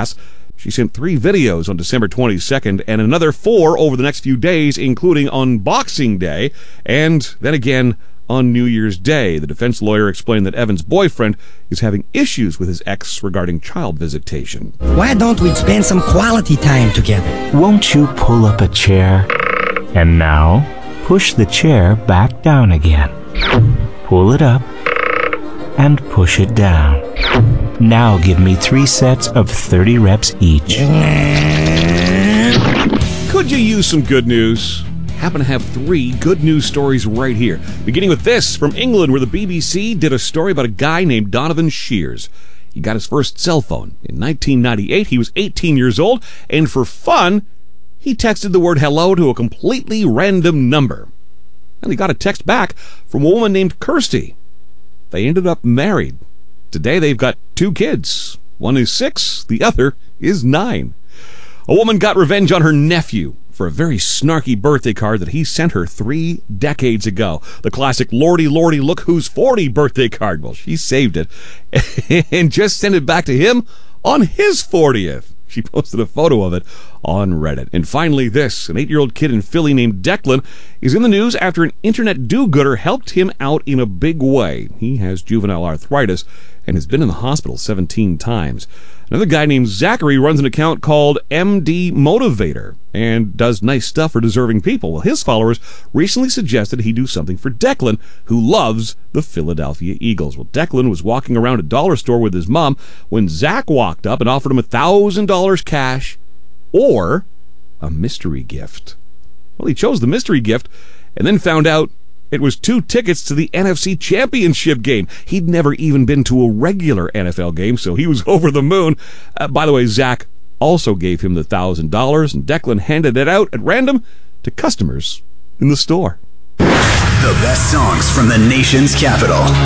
pass. She sent 3 videos on December 22nd and another 4 over the next few days, including on Boxing Day and then again on New Year's Day. The defense lawyer explained that Evan's boyfriend is having issues with his ex regarding child visitation. Why don't we spend some quality time together? Won't you pull up a chair? And now, push the chair back down again. Pull it up and push it down. Now give me 3 sets of 30 reps each. Could you use some good news? Happen to have 3 good news stories right here. Beginning with this from England, where the BBC did a story about a guy named Donovan Shears. He got his first cell phone in 1998. He was 18 years old, and for fun, he texted the word hello to a completely random number. And he got a text back from a woman named Kirsty. They ended up married. Today they've got 2 kids. One is 6, the other is 9. A woman got revenge on her nephew for a very snarky birthday card that he sent her 3 decades ago. The classic Lordy, Lordy, look who's 40 birthday card. Well, she saved it and just sent it back to him on his 40th. She posted a photo of it on Reddit. And finally this, an 8-year-old kid in Philly named Declan is in the news after an internet do-gooder helped him out in a big way. He has juvenile arthritis and has been in the hospital 17 times. Another guy named Zachary runs an account called MD Motivator and does nice stuff for deserving people. Well, his followers recently suggested he do something for Declan, who loves the Philadelphia Eagles. Well, Declan was walking around a dollar store with his mom when Zach walked up and offered him $1,000 cash or a mystery gift. Well, he chose the mystery gift and then found out it was 2 tickets to the NFC Championship game. He'd never even been to a regular NFL game, so he was over the moon. By the way, Zach also gave him the $1,000, and Declan handed it out at random to customers in the store. The best songs from the nation's capital.